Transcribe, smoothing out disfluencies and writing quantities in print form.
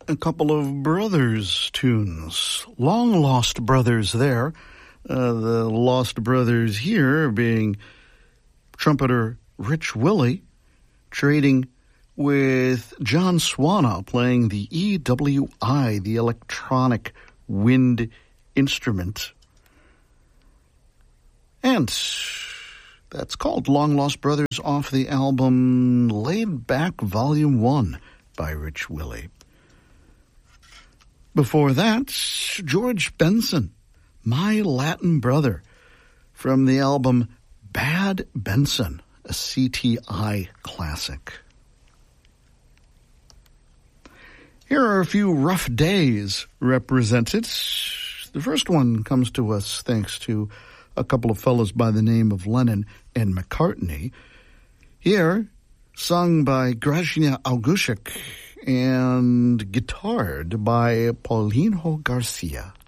a couple of Brothers tunes. Long Lost Brothers there. The Lost Brothers here being trumpeter Rich Willie trading with John Swana playing the EWI, the electronic wind instrument. And that's called Long Lost Brothers off the album Laid Back Volume 1 by Rich Willie. Before that, George Benson, My Latin Brother, from the album Bad Benson, a CTI classic. Here are a few rough days represented. The first one comes to us thanks to a couple of fellows by the name of Lennon and McCartney. Here, sung by Grażyna Augustuk and guitared by Paulinho Garcia.